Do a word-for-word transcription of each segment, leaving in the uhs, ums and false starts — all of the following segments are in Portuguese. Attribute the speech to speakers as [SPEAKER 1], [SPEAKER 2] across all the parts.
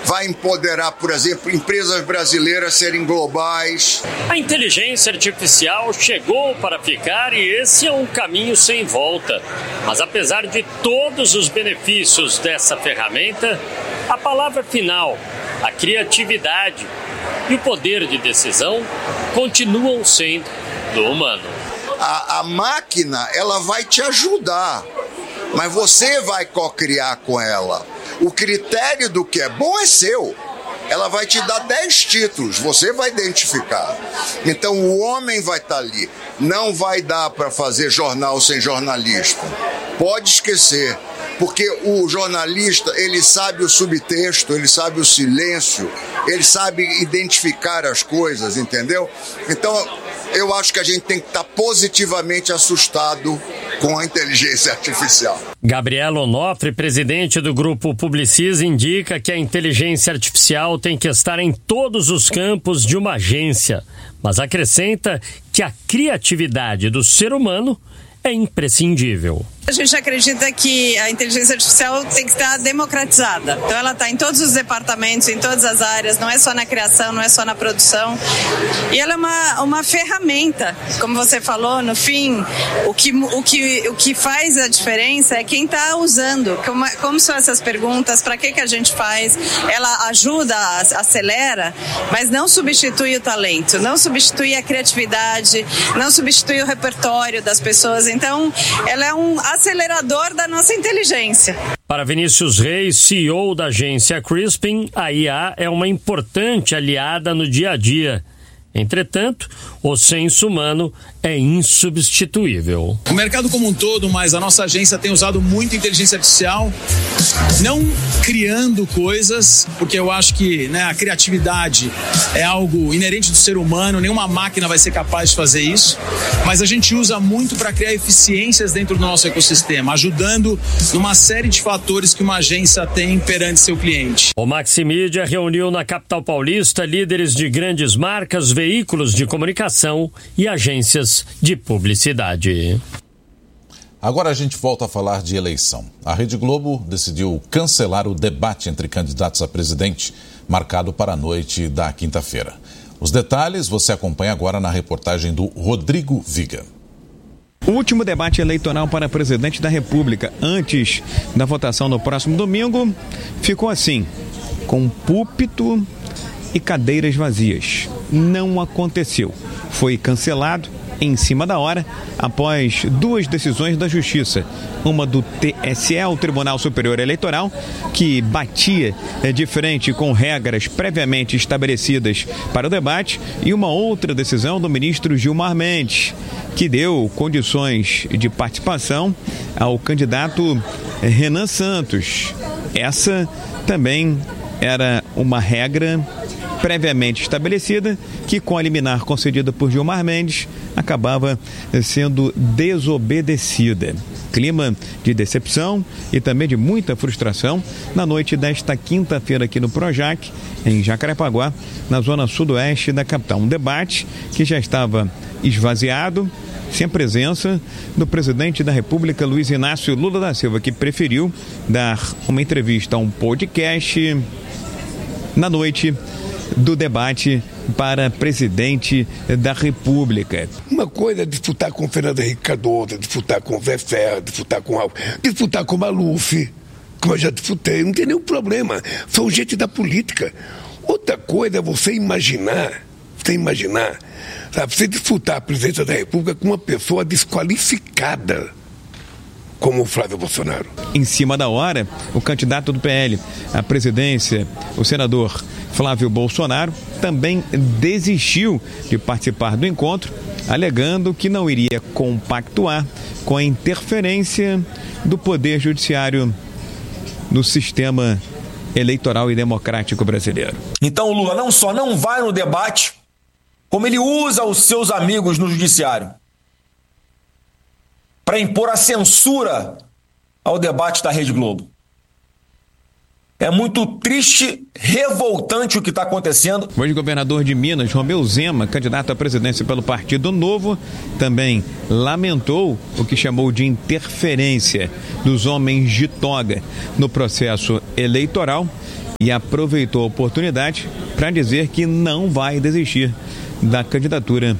[SPEAKER 1] vai empoderar, por exemplo, empresas brasileiras serem globais.
[SPEAKER 2] A inteligência artificial chegou para ficar e esse é um caminho sem volta. Mas apesar de todos os benefícios dessa ferramenta, a palavra final, a criatividade e o poder de decisão continuam sendo do humano.
[SPEAKER 1] A, a máquina, ela vai te ajudar, mas você vai co-criar com ela. O critério do que é bom é seu. Ela vai te dar dez títulos, você vai identificar. Então o homem vai estar ali. Não vai dar para fazer jornal sem jornalista. Pode esquecer. Porque o jornalista, ele sabe o subtexto, ele sabe o silêncio, ele sabe identificar as coisas, entendeu? Então, eu acho que a gente tem que estar positivamente assustado com a inteligência artificial.
[SPEAKER 2] Gabriela Onofre, presidente do Grupo Publicis, indica que a inteligência artificial tem que estar em todos os campos de uma agência, mas acrescenta que a criatividade do ser humano é imprescindível.
[SPEAKER 3] A gente acredita que a inteligência artificial tem que estar democratizada. Então ela está em todos os departamentos, em todas as áreas, não é só na criação, não é só na produção. E ela é uma, uma ferramenta, como você falou, no fim, o que, o que, o que faz a diferença é quem está usando. Como, como são essas perguntas, para que, que a gente faz? Ela ajuda, acelera, mas não substitui o talento, não substitui a criatividade, não substitui o repertório das pessoas. Então, ela é um acelerador da nossa inteligência.
[SPEAKER 2] Para Vinícius Reis, C E O da agência Crispin, a I A é uma importante aliada no dia a dia. Entretanto, o senso humano é insubstituível.
[SPEAKER 4] O mercado como um todo, mas a nossa agência tem usado muito inteligência artificial, não criando coisas, porque eu acho que, né, a criatividade é algo inerente do ser humano, nenhuma máquina vai ser capaz de fazer isso, mas a gente usa muito para criar eficiências dentro do nosso ecossistema, ajudando numa série de fatores que uma agência tem perante seu cliente.
[SPEAKER 2] O Maximídia reuniu na capital paulista líderes de grandes marcas, veículos de comunicação e agências de publicidade.
[SPEAKER 5] Agora a gente volta a falar de eleição. A Rede Globo decidiu cancelar o debate entre candidatos a presidente, marcado para a noite da quinta-feira. Os detalhes você acompanha agora na reportagem do Rodrigo Viga.
[SPEAKER 6] O último debate eleitoral para presidente da República, antes da votação no próximo domingo, ficou assim, com púlpito e cadeiras vazias. Não aconteceu. Foi cancelado em cima da hora, após duas decisões da Justiça. Uma do T S E, o Tribunal Superior Eleitoral, que batia é, de frente com regras previamente estabelecidas para o debate, e uma outra decisão do ministro Gilmar Mendes, que deu condições de participação ao candidato Renan Santos. Essa também era uma regra previamente estabelecida, que com a liminar concedida por Gilmar Mendes, acabava sendo desobedecida. Clima de decepção e também de muita frustração na noite desta quinta-feira aqui no Projac, em Jacarepaguá, na zona sudoeste da capital. Um debate que já estava esvaziado, sem a presença do presidente da República, Luiz Inácio Lula da Silva, que preferiu dar uma entrevista a um podcast na noite do debate para presidente da República.
[SPEAKER 7] Uma coisa é disputar com o Fernando Henrique Cardoso, disputar com o Zé Serra, disputar com o disputar com o Maluf, como eu já disputei, não tem nenhum problema. São gente da política. Outra coisa é você imaginar, você imaginar, sabe, você disputar a presidência da República com uma pessoa desqualificada, como o Flávio Bolsonaro.
[SPEAKER 6] Em cima da hora, o candidato do P L à presidência, o senador Flávio Bolsonaro, também desistiu de participar do encontro, alegando que não iria compactuar com a interferência do Poder Judiciário no sistema eleitoral e democrático brasileiro.
[SPEAKER 8] Então o Lula não só não vai no debate, como ele usa os seus amigos no judiciário para impor a censura ao debate da Rede Globo. É muito triste, revoltante o que está acontecendo.
[SPEAKER 6] O ex-governador de Minas, Romeu Zema, candidato à presidência pelo Partido Novo, também lamentou o que chamou de interferência dos homens de toga no processo eleitoral e aproveitou a oportunidade para dizer que não vai desistir da candidatura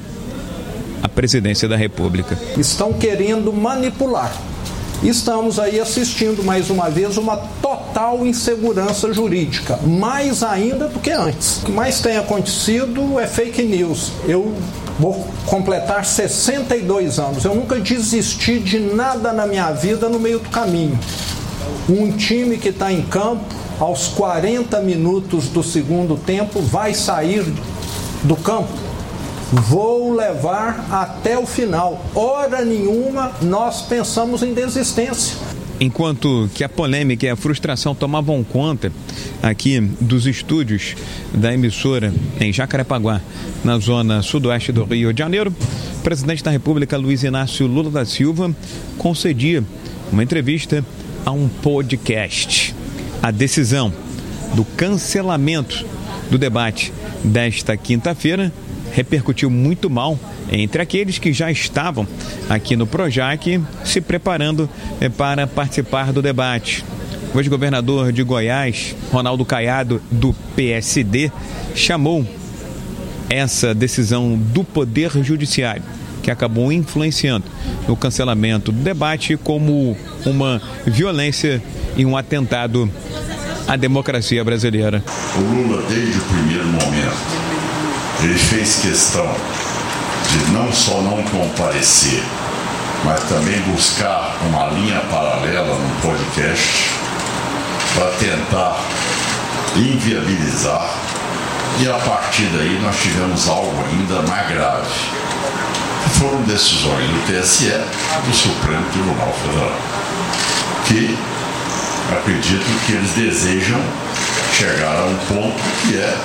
[SPEAKER 6] à presidência da República.
[SPEAKER 9] Estão querendo manipular. Estamos aí assistindo mais uma vez uma total insegurança jurídica, mais ainda do que antes. O que mais tem acontecido é fake news. Eu vou completar sessenta e dois anos. Eu nunca desisti de nada na minha vida no meio do caminho. Um time que está em campo, aos quarenta minutos do segundo tempo, vai sair do campo. Vou levar até o final. Hora nenhuma nós pensamos em desistência.
[SPEAKER 6] Enquanto que a polêmica e a frustração tomavam conta aqui dos estúdios da emissora em Jacarepaguá, na zona sudoeste do Rio de Janeiro, o presidente da República, Luiz Inácio Lula da Silva, concedia uma entrevista a um podcast. A decisão do cancelamento do debate desta quinta-feira repercutiu muito mal entre aqueles que já estavam aqui no Projac se preparando para participar do debate. O ex-governador de Goiás, Ronaldo Caiado, do P S D, chamou essa decisão do Poder Judiciário, que acabou influenciando no cancelamento do debate, como uma violência e um atentado à democracia brasileira.
[SPEAKER 10] O Lula, desde o primeiro momento, ele fez questão de não só não comparecer, mas também buscar uma linha paralela no podcast para tentar inviabilizar, e a partir daí nós tivemos algo ainda mais grave. Foram decisões do T S E, do Supremo Tribunal Federal, que acredito que eles desejam chegar a um ponto que é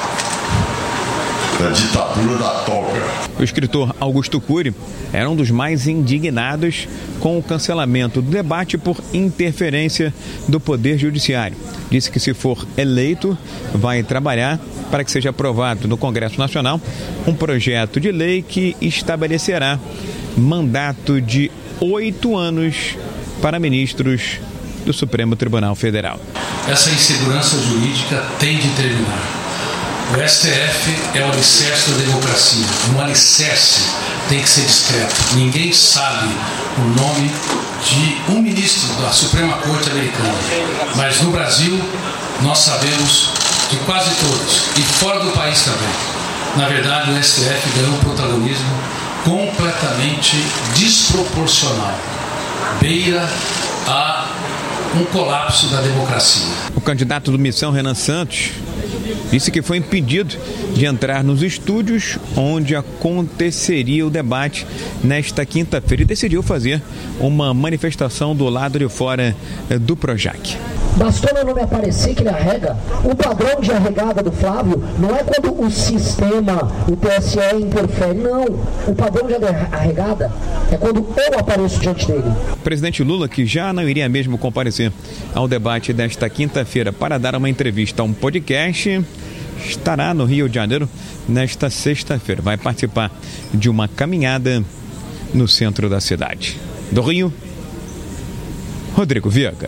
[SPEAKER 10] da ditadura da toga.
[SPEAKER 6] O escritor Augusto Cury era um dos mais indignados com o cancelamento do debate por interferência do Poder Judiciário. Disse que, se for eleito, vai trabalhar para que seja aprovado no Congresso Nacional um projeto de lei que estabelecerá mandato de oito anos para ministros do Supremo Tribunal Federal.
[SPEAKER 11] Essa insegurança jurídica tem de terminar. O S T F é o alicerce da democracia. Um alicerce tem que ser discreto. Ninguém sabe o nome de um ministro da Suprema Corte Americana. Mas no Brasil, nós sabemos de quase todos. E fora do país também. Na verdade, o S T F ganhou um protagonismo completamente desproporcional. Beira a um colapso da democracia.
[SPEAKER 6] O candidato do Missão, Renan Santos, disse que foi impedido de entrar nos estúdios onde aconteceria o debate nesta quinta-feira e decidiu fazer uma manifestação do lado de fora do Projac.
[SPEAKER 12] Bastou meu nome aparecer que ele arrega. O padrão de arregada do Flávio não é quando o sistema, o T S E interfere, não. O padrão de arregada é quando eu apareço diante dele.
[SPEAKER 6] O presidente Lula, que já não iria mesmo comparecer ao debate desta quinta-feira para dar uma entrevista a um podcast, estará no Rio de Janeiro nesta sexta-feira. Vai participar de uma caminhada no centro da cidade. Do Rio, Rodrigo Viega.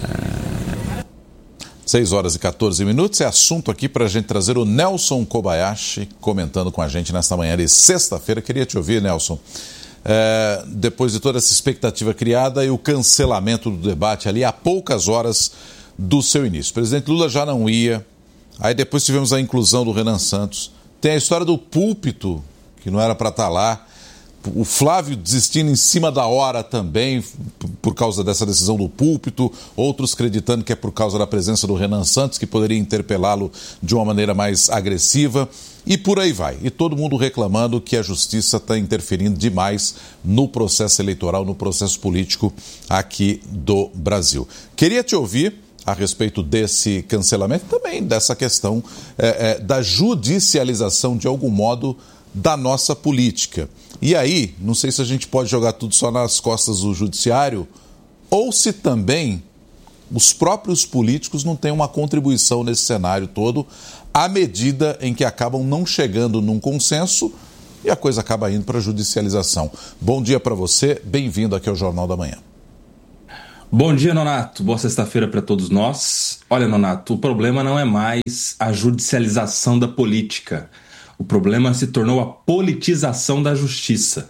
[SPEAKER 5] seis horas e quatorze minutos, é assunto aqui para a gente trazer o Nelson Kobayashi comentando com a gente nesta manhã de sexta-feira. Queria te ouvir, Nelson. É, depois de toda essa expectativa criada e o cancelamento do debate ali há poucas horas do seu início. O presidente Lula já não ia, aí depois tivemos a inclusão do Renan Santos. Tem a história do púlpito, que não era para estar lá. O Flávio desistindo em cima da hora também, por causa dessa decisão do púlpito, outros acreditando que é por causa da presença do Renan Santos, que poderia interpelá-lo de uma maneira mais agressiva, e por aí vai. E todo mundo reclamando que a justiça está interferindo demais no processo eleitoral, no processo político aqui do Brasil. Queria te ouvir a respeito desse cancelamento, também dessa questão é, é, da judicialização, de algum modo, da nossa política. E aí, não sei se a gente pode jogar tudo só nas costas do judiciário, ou se também os próprios políticos não têm uma contribuição nesse cenário todo, à medida em que acabam não chegando num consenso e a coisa acaba indo para a judicialização. Bom dia para você, bem-vindo aqui ao Jornal da Manhã.
[SPEAKER 13] Bom dia, Nonato. Boa sexta-feira para todos nós. Olha, Nonato, o problema não é mais a judicialização da política. O problema se tornou a politização da justiça.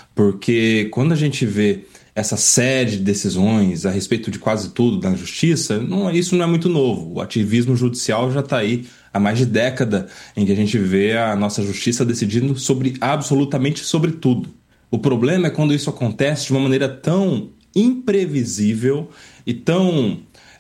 [SPEAKER 13] Porque quando a gente vê essa série de decisões a respeito de quase tudo da justiça, não, isso não é muito novo. O ativismo judicial já está aí há mais de década, em que a gente vê a nossa justiça decidindo sobre absolutamente sobre tudo. O problema é quando isso acontece de uma maneira tão imprevisível e tão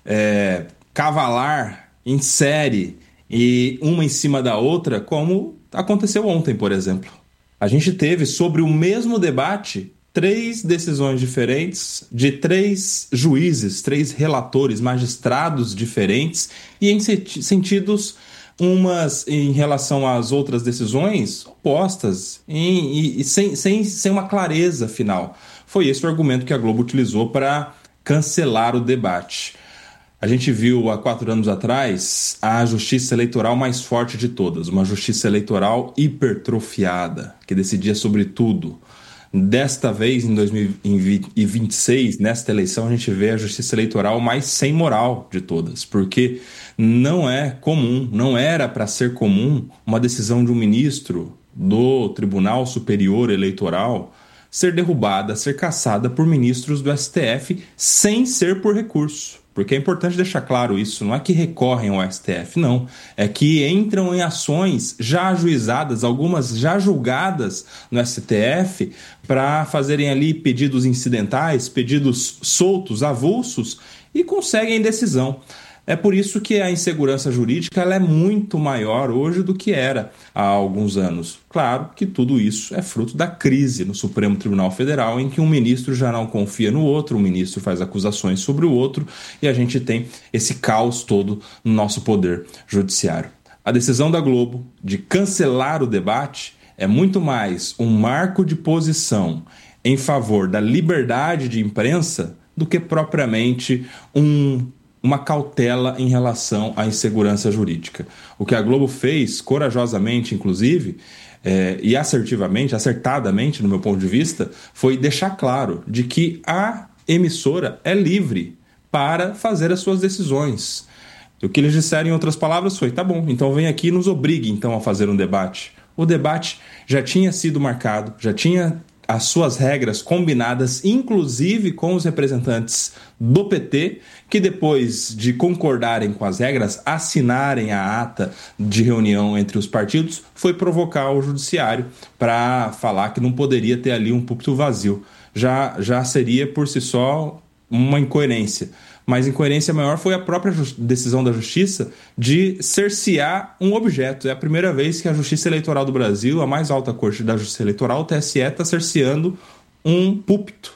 [SPEAKER 13] é, cavalar em série e uma em cima da outra, como aconteceu ontem, por exemplo. A gente teve sobre o mesmo debate três decisões diferentes de três juízes, três relatores, magistrados diferentes e em sentidos umas em relação às outras decisões opostas em, e, e sem, sem, sem uma clareza final. Foi esse o argumento que a Globo utilizou para cancelar o debate. A gente viu há quatro anos atrás a justiça eleitoral mais forte de todas, uma justiça eleitoral hipertrofiada, que decidia sobre tudo. Desta vez, em dois mil e vinte e seis, nesta eleição, a gente vê a justiça eleitoral mais sem moral de todas, porque não é comum, não era para ser comum uma decisão de um ministro do Tribunal Superior Eleitoral ser derrubada, ser cassada por ministros do S T F sem ser por recurso. Porque é importante deixar claro isso, não é que recorrem ao S T F, não. É que entram em ações já ajuizadas, algumas já julgadas no S T F, para fazerem ali pedidos incidentais, pedidos soltos, avulsos, e conseguem decisão. É por isso que a insegurança jurídica ela é muito maior hoje do que era há alguns anos. Claro que tudo isso é fruto da crise no Supremo Tribunal Federal, em que um ministro já não confia no outro, um ministro faz acusações sobre o outro, e a gente tem esse caos todo no nosso poder judiciário. A decisão da Globo de cancelar o debate é muito mais um marco de posição em favor da liberdade de imprensa do que propriamente um uma cautela em relação à insegurança jurídica. O que a Globo fez, corajosamente, inclusive, é, e assertivamente, acertadamente, no meu ponto de vista, foi deixar claro de que a emissora é livre para fazer as suas decisões. O que eles disseram, em outras palavras, foi, tá bom, então vem aqui e nos obrigue, então, a fazer um debate. O debate já tinha sido marcado, já tinha as suas regras combinadas, inclusive com os representantes do P T, que depois de concordarem com as regras, assinarem a ata de reunião entre os partidos, foi provocar o judiciário para falar que não poderia ter ali um púlpito vazio. Já, já seria por si só uma incoerência. Mas incoerência maior foi a própria decisão da Justiça de cercear um objeto. É a primeira vez que a Justiça Eleitoral do Brasil, a mais alta corte da Justiça Eleitoral, o T S E, está cerceando um púlpito.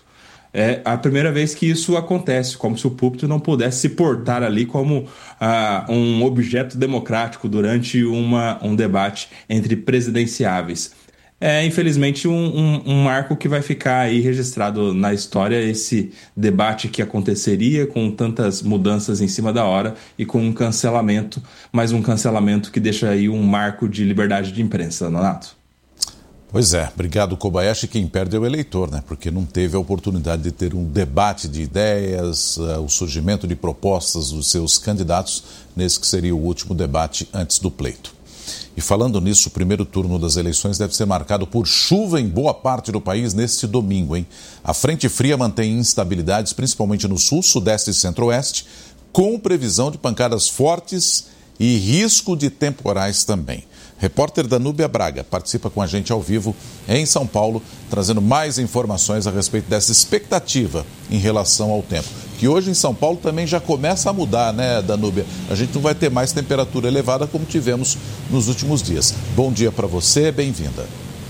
[SPEAKER 13] É a primeira vez que isso acontece, como se o púlpito não pudesse se portar ali como ah, um objeto democrático durante uma, um debate entre presidenciáveis. É, infelizmente, um, um, um marco que vai ficar aí registrado na história, esse debate que aconteceria com tantas mudanças em cima da hora e com um cancelamento, mas um cancelamento que deixa aí um marco de liberdade de imprensa, Nonato.
[SPEAKER 5] Pois é, obrigado, Kobayashi. Quem perde é o eleitor, né? Porque não teve a oportunidade de ter um debate de ideias, uh, o surgimento de propostas dos seus candidatos nesse que seria o último debate antes do pleito. E falando nisso, o primeiro turno das eleições deve ser marcado por chuva em boa parte do país neste domingo, hein? A frente fria mantém instabilidades, principalmente no sul, sudeste e centro-oeste, com previsão de pancadas fortes e risco de temporais também. Repórter Danúbia Braga participa com a gente ao vivo em São Paulo, trazendo mais informações a respeito dessa expectativa em relação ao tempo. Que hoje em São Paulo também já começa a mudar, né, Danúbia? A gente não vai ter mais temperatura elevada como tivemos nos últimos dias. Bom dia para você, bem-vinda.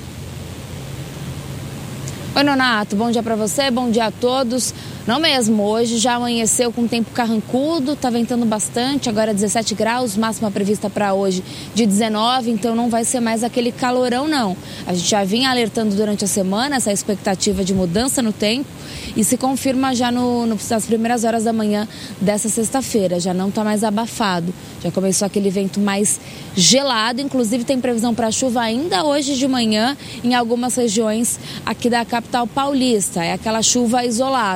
[SPEAKER 14] Oi, Nonato, bom dia para você, bom dia a todos. Não mesmo, hoje já amanheceu com tempo carrancudo, tá ventando bastante, agora dezessete graus, máxima prevista para hoje de dezenove, então não vai ser mais aquele calorão não. A gente já vinha alertando durante a semana essa expectativa de mudança no tempo e se confirma já no, no, nas primeiras horas da manhã dessa sexta-feira, já não tá mais abafado, já começou aquele vento mais gelado, inclusive tem previsão para chuva ainda hoje de manhã em algumas regiões aqui da capital paulista, é aquela chuva isolada.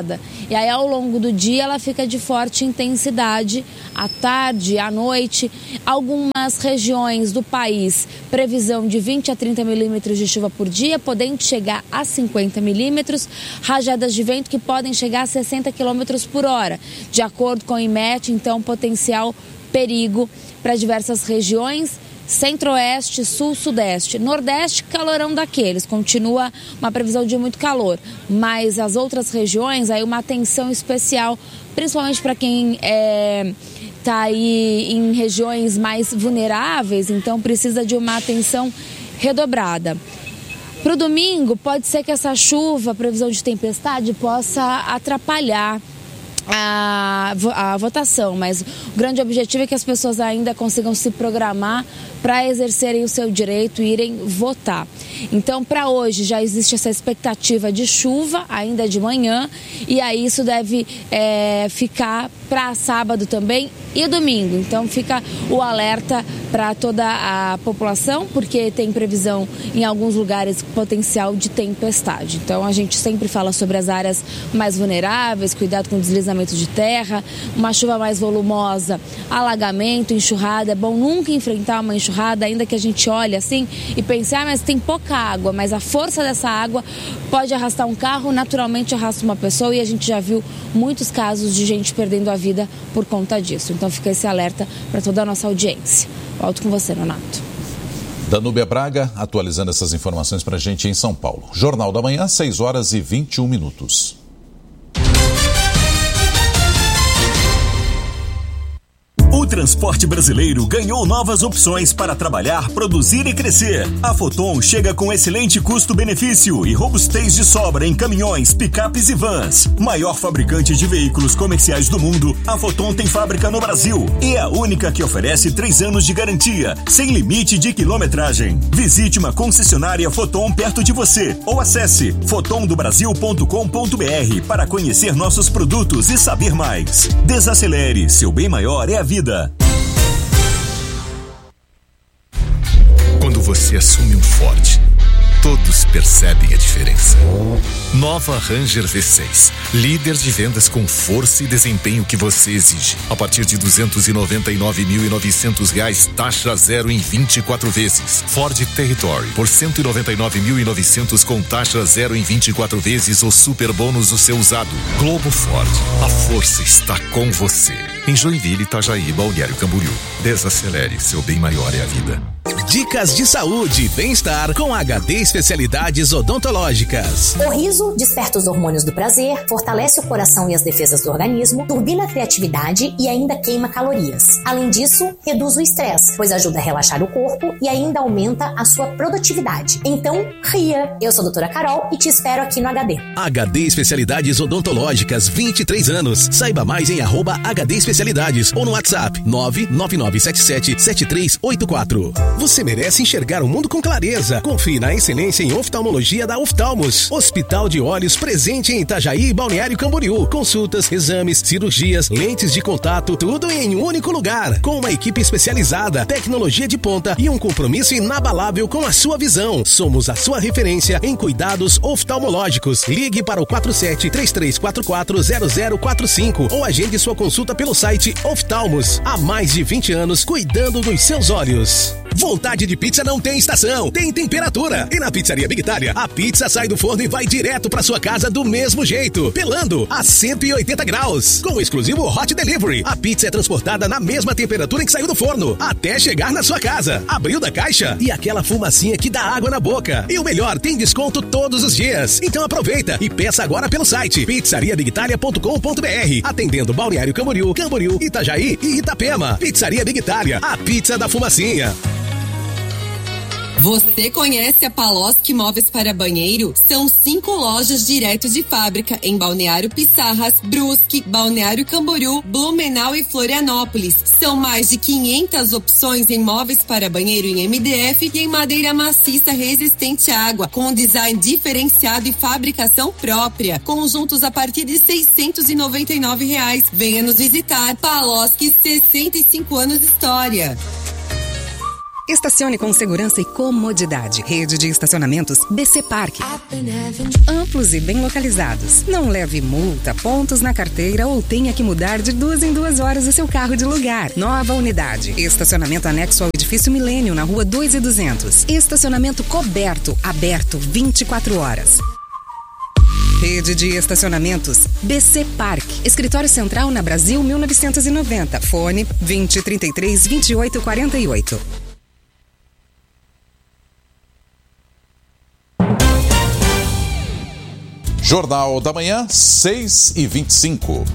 [SPEAKER 14] E aí ao longo do dia ela fica de forte intensidade, à tarde, à noite. Algumas regiões do país, previsão de vinte a trinta milímetros de chuva por dia, podendo chegar a cinquenta milímetros, rajadas de vento que podem chegar a sessenta quilômetros por hora. De acordo com o IMET, então, potencial perigo para diversas regiões. Centro-Oeste, Sul, Sudeste. Nordeste, calorão daqueles. Continua uma previsão de muito calor. Mas as outras regiões, aí uma atenção especial, principalmente para quem é, tá aí em regiões mais vulneráveis, então precisa de uma atenção redobrada. Para o domingo, pode ser que essa chuva, previsão de tempestade, possa atrapalhar A, a votação, mas o grande objetivo é que as pessoas ainda consigam se programar para exercerem o seu direito e irem votar. Então, para hoje já existe essa expectativa de chuva, ainda de manhã, e aí isso deve é, ficar para sábado também e domingo. Então, fica o alerta para toda a população, porque tem previsão em alguns lugares potencial de tempestade. Então, a gente sempre fala sobre as áreas mais vulneráveis, cuidado com o deslizamento de terra, uma chuva mais volumosa, alagamento, enxurrada. É bom nunca enfrentar uma enxurrada, ainda que a gente olhe assim e pense, ah, mas tem pouca água, mas a força dessa água pode arrastar um carro, naturalmente arrasta uma pessoa, e a gente já viu muitos casos de gente perdendo a vida por conta disso. Então fica esse alerta para toda a nossa audiência. Volto com você, Nonato.
[SPEAKER 5] Danúbia Braga atualizando essas informações para a gente em São Paulo. Jornal da Manhã, seis horas e vinte e um minutos.
[SPEAKER 15] O transporte brasileiro ganhou novas opções para trabalhar, produzir e crescer. A Foton chega com excelente custo-benefício e robustez de sobra em caminhões, picapes e vans. Maior fabricante de veículos comerciais do mundo, a Foton tem fábrica no Brasil e é a única que oferece três anos de garantia, sem limite de quilometragem. Visite uma concessionária Foton perto de você ou acesse foton do brasil ponto com ponto b r para conhecer nossos produtos e saber mais. Desacelere, seu bem maior é a vida.
[SPEAKER 16] Quando você assume um Ford, todos percebem a diferença. Nova Ranger V seis, líder de vendas com força e desempenho que você exige. A partir de duzentos e noventa e nove mil e novecentos reais, taxa zero em vinte e quatro vezes. Ford Territory por cento e noventa e nove mil e novecentos com taxa zero em vinte e quatro vezes ou super bônus no seu usado. Globo Ford, a força está com você. Em Joinville, Itajaí, Balneário Camboriú. Desacelere, seu bem maior é a vida.
[SPEAKER 17] Dicas de saúde e bem-estar com H D Especialidades Odontológicas.
[SPEAKER 18] O riso desperta os hormônios do prazer, fortalece o coração e as defesas do organismo, turbina a criatividade e ainda queima calorias. Além disso, reduz o estresse, pois ajuda a relaxar o corpo e ainda aumenta a sua produtividade. Então, ria! Eu sou a doutora Carol e te espero aqui no H D.
[SPEAKER 17] H D Especialidades Odontológicas, vinte e três anos. Saiba mais em arroba H D Especialidades ou no WhatsApp nove nove nove sete sete sete três oito quatro. Você merece enxergar o mundo com clareza. Confie na excelência em oftalmologia da Oftalmos. Hospital de Olhos presente em Itajaí e Balneário Camboriú. Consultas, exames, cirurgias, lentes de contato, tudo em um único lugar. Com uma equipe especializada, tecnologia de ponta e um compromisso inabalável com a sua visão. Somos a sua referência em cuidados oftalmológicos. Ligue para o quatro sete três três quatro quatro zero zero quatro cinco ou agende sua consulta pelo site Oftalmos. Há mais de vinte anos cuidando dos seus olhos. Vontade de pizza não tem estação, tem temperatura. E na Pizzaria Big Itália, a pizza sai do forno e vai direto para sua casa do mesmo jeito, pelando a cento e oitenta graus. Com o exclusivo Hot Delivery, a pizza é transportada na mesma temperatura em que saiu do forno, até chegar na sua casa. Abriu da caixa e aquela fumacinha que dá água na boca. E o melhor, tem desconto todos os dias. Então aproveita e peça agora pelo site pizzaria big italia ponto com ponto b r, atendendo Balneário Camboriú, Camboriú, Itajaí e Itapema. Pizzaria Big Itália, a pizza da fumacinha.
[SPEAKER 19] Você conhece a Paloski Móveis para Banheiro? São cinco lojas direto de fábrica em Balneário Pissarras, Brusque, Balneário Camboriú, Blumenau e Florianópolis. São mais de quinhentas opções em móveis para banheiro em M D F e em madeira maciça resistente à água, com design diferenciado e fabricação própria. Conjuntos a partir de seiscentos e noventa e nove reais. Venha nos visitar. Paloski, sessenta e cinco anos de história.
[SPEAKER 20] Estacione com segurança e comodidade. Rede de estacionamentos B C Parque. Amplos e bem localizados. Não leve multa, pontos na carteira ou tenha que mudar de duas em duas horas o seu carro de lugar. Nova unidade. Estacionamento anexo ao edifício Milênio, na rua dois e duzentos. Estacionamento coberto, aberto vinte e quatro horas. Rede de estacionamentos B C Parque. Escritório Central na Brasil mil novecentos e noventa. Fone vinte, trinta e três, vinte e oito, quarenta e oito.
[SPEAKER 5] Jornal da Manhã, seis e vinte e cinco.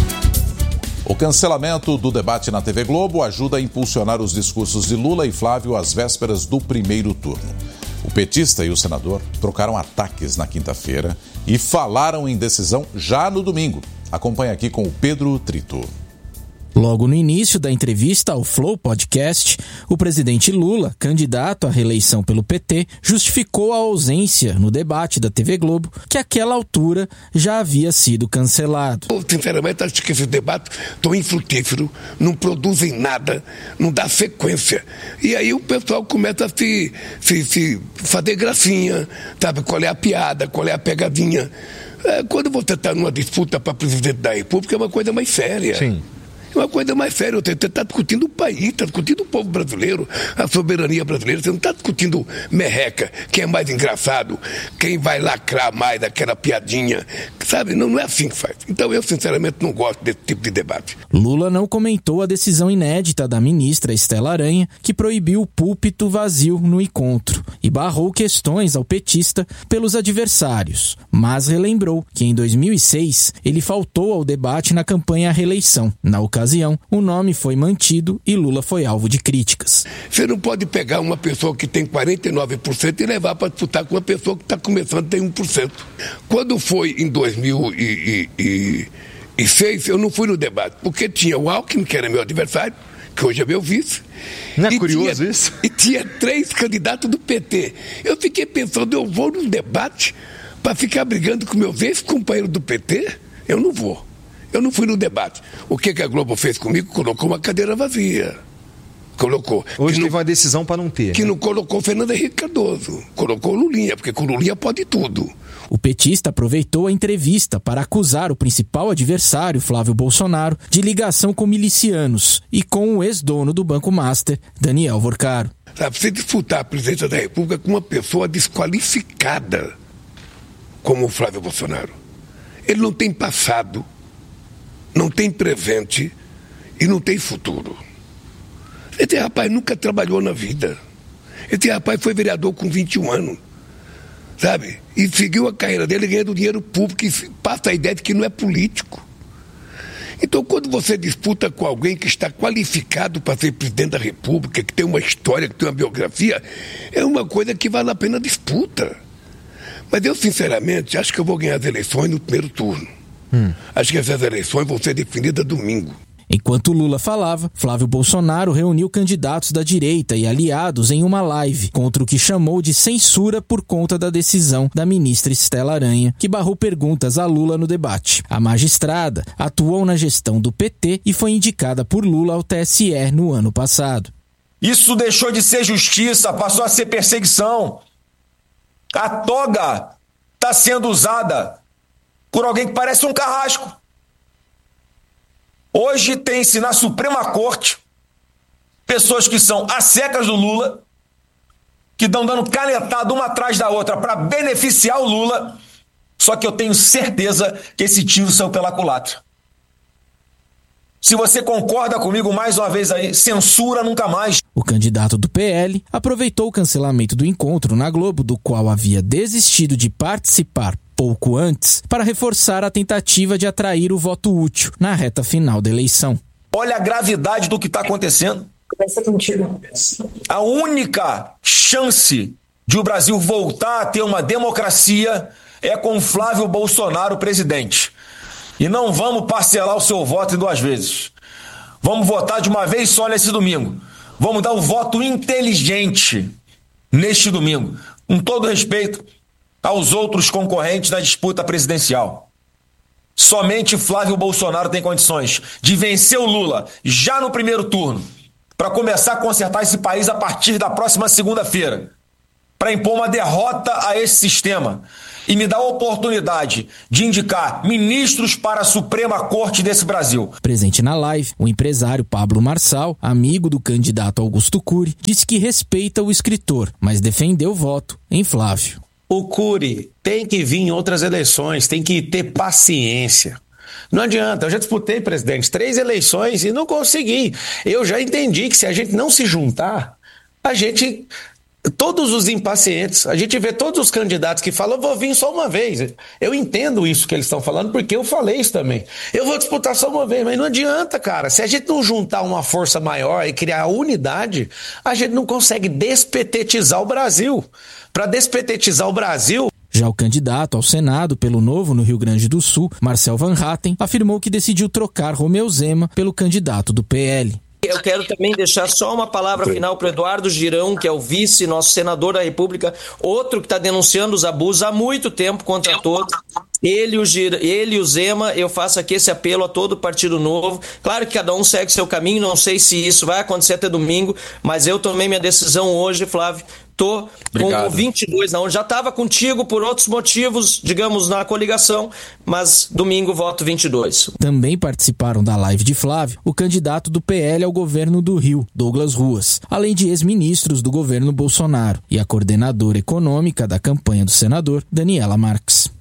[SPEAKER 5] O cancelamento do debate na T V Globo ajuda a impulsionar os discursos de Lula e Flávio às vésperas do primeiro turno. O petista e o senador trocaram ataques na quinta-feira e falaram em decisão já no domingo. Acompanhe aqui com o Pedro Trito.
[SPEAKER 21] Logo no início da entrevista ao Flow Podcast, o presidente Lula, candidato à reeleição pelo P T, justificou a ausência no debate da T V Globo, que àquela altura já havia sido cancelado.
[SPEAKER 7] Eu, sinceramente, acho que esse debate tão infrutífero, não produzem nada, não dá sequência. E aí o pessoal começa a se, se, se fazer gracinha, sabe? Qual é a piada, qual é a pegadinha. É, quando você está numa disputa para presidente da República, é uma coisa mais séria.
[SPEAKER 22] Sim.
[SPEAKER 7] Uma coisa mais séria, você está discutindo o país, está discutindo o povo brasileiro, a soberania brasileira, você não está discutindo merreca, quem é mais engraçado, quem vai lacrar mais aquela piadinha, sabe? Não, não é assim que faz. Então eu, sinceramente, não gosto desse tipo de debate.
[SPEAKER 21] Lula não comentou a decisão inédita da ministra Estela Aranha, que proibiu o púlpito vazio no encontro e barrou questões ao petista pelos adversários, mas relembrou que em dois mil e seis ele faltou ao debate na campanha à reeleição. Na ocasião, o nome foi mantido e Lula foi alvo de críticas.
[SPEAKER 7] Você não pode pegar uma pessoa que tem quarenta e nove por cento e levar para disputar com uma pessoa que está começando a ter um por cento. Quando foi em dois mil e seis, eu não fui no debate, porque tinha o Alckmin, que era meu adversário, que hoje é meu vice.
[SPEAKER 22] Não é
[SPEAKER 7] e
[SPEAKER 22] curioso
[SPEAKER 7] tinha,
[SPEAKER 22] isso?
[SPEAKER 7] E tinha três candidatos do P T. Eu fiquei pensando, eu vou num debate para ficar brigando com meus ex-companheiros do P T? Eu não vou. Eu não fui no debate. O que, que a Globo fez comigo? Colocou uma cadeira vazia. Colocou.
[SPEAKER 22] Hoje
[SPEAKER 7] que
[SPEAKER 22] teve
[SPEAKER 7] não,
[SPEAKER 22] uma decisão para não ter.
[SPEAKER 7] Que
[SPEAKER 22] né?
[SPEAKER 7] não colocou Fernando Henrique Cardoso. Colocou Lulinha, porque com Lulinha pode tudo.
[SPEAKER 21] O petista aproveitou a entrevista para acusar o principal adversário, Flávio Bolsonaro, de ligação com milicianos e com o ex-dono do Banco Master, Daniel Vorcaro.
[SPEAKER 7] Sabe, você disputar a presidência da República com uma pessoa desqualificada como o Flávio Bolsonaro. Ele não tem passado, não tem presente e não tem futuro. Esse rapaz nunca trabalhou na vida. Esse rapaz foi vereador com vinte e um anos, sabe? E seguiu a carreira dele ganhando dinheiro público e passa a ideia de que não é político. Então, quando você disputa com alguém que está qualificado para ser presidente da República, que tem uma história, que tem uma biografia, é uma coisa que vale a pena disputa. Mas eu, sinceramente, acho que eu vou ganhar as eleições no primeiro turno. Hum. Acho que essas eleições vão ser definidas domingo.
[SPEAKER 21] Enquanto Lula falava, Flávio Bolsonaro reuniu candidatos da direita e aliados em uma live contra o que chamou de censura por conta da decisão da ministra Estela Aranha, que barrou perguntas a Lula no debate. A magistrada atuou na gestão do P T e foi indicada por Lula ao T S E no ano passado.
[SPEAKER 8] Isso deixou de ser justiça, passou a ser perseguição. A toga está sendo usada por alguém que parece um carrasco. Hoje tem-se na Suprema Corte pessoas que são as secas do Lula, que estão dando canetada uma atrás da outra para beneficiar o Lula, só que eu tenho certeza que esse tiro saiu pela culatra. Se você concorda comigo mais uma vez aí, censura nunca mais.
[SPEAKER 21] O candidato do P L aproveitou o cancelamento do encontro na Globo, do qual havia desistido de participar pouco antes, para reforçar a tentativa de atrair o voto útil na reta final da eleição.
[SPEAKER 8] Olha a gravidade do que está acontecendo. A única chance de o Brasil voltar a ter uma democracia é com Flávio Bolsonaro presidente. E não vamos parcelar o seu voto em duas vezes. Vamos votar de uma vez só nesse domingo. Vamos dar o voto inteligente neste domingo, com todo respeito aos outros concorrentes da disputa presidencial. Somente Flávio Bolsonaro tem condições de vencer o Lula já no primeiro turno, para começar a consertar esse país a partir da próxima segunda-feira, para impor uma derrota a esse sistema e me dar a oportunidade de indicar ministros para a Suprema Corte desse Brasil.
[SPEAKER 21] Presente na live, o empresário Pablo Marçal, amigo do candidato Augusto Cury, disse que respeita o escritor, mas defendeu o voto em Flávio.
[SPEAKER 1] O Cury tem que vir em outras eleições, tem que ter paciência. Não adianta, eu já disputei, presidente, três eleições e não consegui. Eu já entendi que se a gente não se juntar, a gente... Todos os impacientes, a gente vê todos os candidatos que falam, eu vou vir só uma vez. Eu entendo isso que eles estão falando, porque eu falei isso também. Eu vou disputar só uma vez, mas não adianta, cara. Se a gente não juntar uma força maior e criar unidade, a gente não consegue despetetizar o Brasil. Para despetetizar o Brasil...
[SPEAKER 21] Já o candidato ao Senado pelo Novo no Rio Grande do Sul, Marcel Van Hatten, afirmou que decidiu trocar Romeu Zema pelo candidato do P L.
[SPEAKER 22] Eu quero também deixar só uma palavra final para o Eduardo Girão, que é o vice, nosso senador da República, outro que está denunciando os abusos há muito tempo contra todos. Ele, o Gira, ele e o Zema, eu faço aqui esse apelo a todo o Partido Novo. Claro que cada um segue seu caminho, não sei se isso vai acontecer até domingo, mas eu tomei minha decisão hoje, Flávio. Tô Obrigado. Com o vinte e dois, não, já estava contigo por outros motivos, digamos, na coligação, mas domingo voto vinte e dois.
[SPEAKER 21] Também participaram da live de Flávio o candidato do P L ao governo do Rio, Douglas Ruas, além de ex-ministros do governo Bolsonaro e a coordenadora econômica da campanha do senador, Daniela Marques.